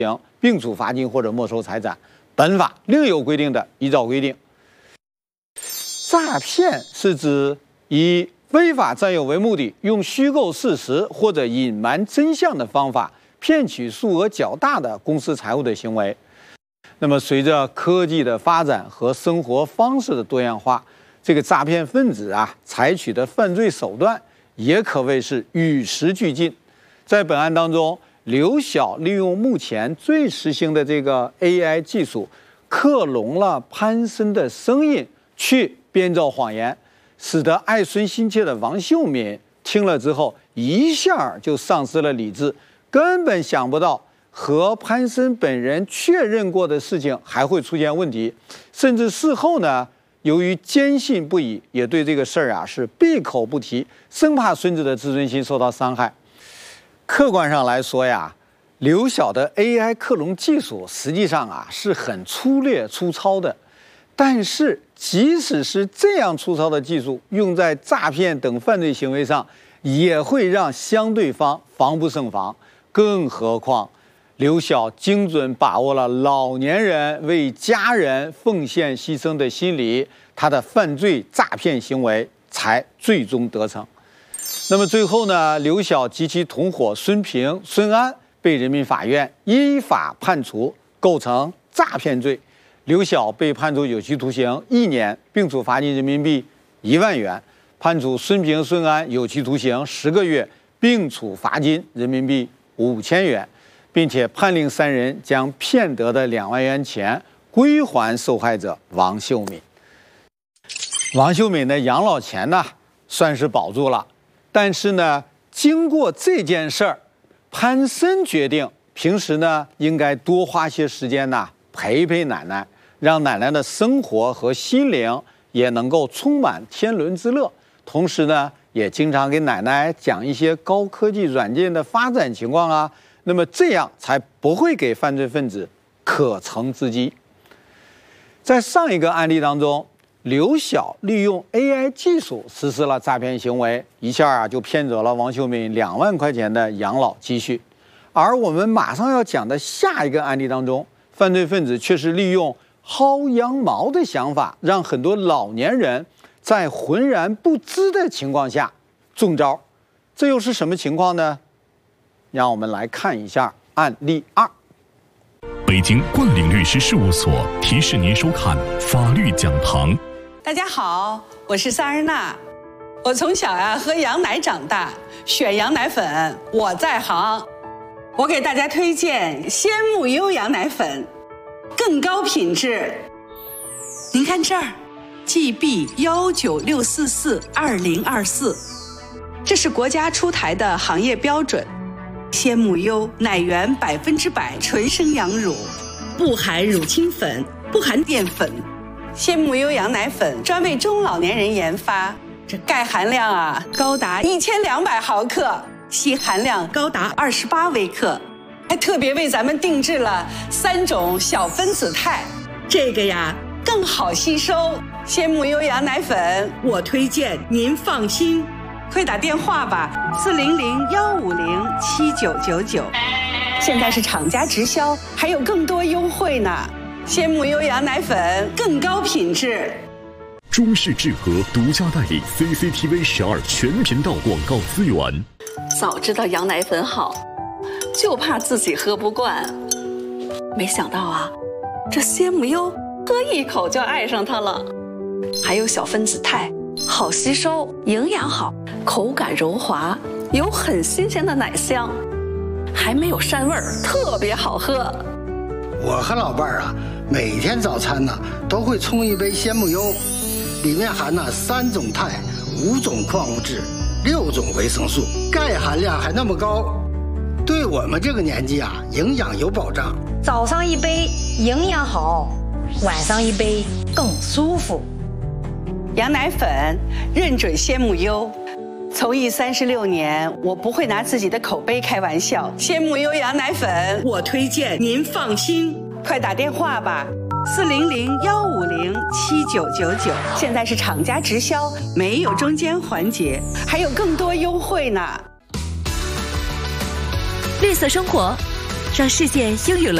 并处罚金或者没收财产。本法另有规定的，依照规定。诈骗是指以非法占有为目的，用虚构事实或者隐瞒真相的方法骗取数额较大的公私财物的行为。那么，随着科技的发展和生活方式的多样化，这个诈骗分子采取的犯罪手段也可谓是与时俱进。在本案当中，刘晓利用目前最时兴的这个 AI 技术，克隆了潘森的声音，去编造谎言，使得爱孙心切的王秀敏听了之后，一下就丧失了理智，根本想不到和潘森本人确认过的事情还会出现问题，甚至事后呢，由于坚信不疑，也对这个事儿是闭口不提，生怕孙子的自尊心受到伤害。客观上来说刘晓的 AI 克隆技术实际上是很粗略粗糙的，但是即使是这样粗糙的技术，用在诈骗等犯罪行为上，也会让相对方防不胜防。更何况刘晓精准把握了老年人为家人奉献牺牲的心理，他的犯罪诈骗行为才最终得逞。那么最后呢，刘晓及其同伙孙平、孙安被人民法院依法判处构成诈骗罪。刘晓被判处有期徒刑1年，并处罚金人民币1万元；判处孙平、孙安有期徒刑10个月，并处罚金人民币5000元，并且判令3人将骗得的2万元钱归还受害者王秀敏。王秀敏的养老钱呢，算是保住了。但是呢，经过这件事儿，潘森决定平时呢应该多花些时间陪陪奶奶，让奶奶的生活和心灵也能够充满天伦之乐。同时呢，也经常给奶奶讲一些高科技软件的发展情况那么这样才不会给犯罪分子可乘之机。在上一个案例当中，刘晓利用 AI 技术实施了诈骗行为，一下就骗走了王秀敏2万块钱的养老积蓄。而我们马上要讲的下一个案例当中，犯罪分子却是利用薅羊毛的想法，让很多老年人在浑然不知的情况下中招。这又是什么情况呢？让我们来看一下案例2。 北京冠岭律师事务所提示您收看法律讲堂。 大家好，我是萨尔娜。我从小喝羊奶长大，选羊奶粉我在行。我给大家推荐鲜木优羊奶粉，更高品质。您看这儿 GB196442024，这是国家出台的行业标准。鲜木优奶源100%纯生羊乳，不含乳清粉，不含淀粉。鲜木优羊奶粉专为中老年人研发，这钙含量高达1200毫克，硒含量高达28微克，还特别为咱们定制了3种小分子肽，这个更好吸收。鲜木优羊奶粉我推荐您放心，快打电话吧，400-150-7999。现在是厂家直销，还有更多优惠呢。鲜木优羊奶粉更高品质。 中视智和独家代理 CCTV 12全频道广告资源。 早知道羊奶粉好，就怕自己喝不惯。没想到这鲜木优喝一口就爱上它了。还有小分子肽，好吸收，营养好，口感柔滑，有很新鲜的奶香，还没有膻味儿，特别好喝。 我和老伴儿每天早餐都会冲一杯鲜木优，里面含3种肽、5种矿物质、6种维生素，钙含量还那么高，对我们这个年纪营养有保障。 早上一杯营养好，晚上一杯更舒服。 羊奶粉认准鲜木优，从艺36年，我不会拿自己的口碑开玩笑。鲜木优羊奶粉我推荐您放心，快打电话吧，400-150-7999。现在是厂家直销，没有中间环节，还有更多优惠呢。 绿色生活， 让世界拥有了